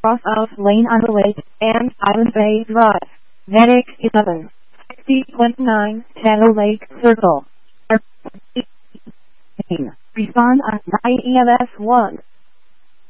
cross-out lane on the lake, and Island Bay Drive. Medic 11, 60.9, Shadow Lake Circle. Respond on 9 EMS 1.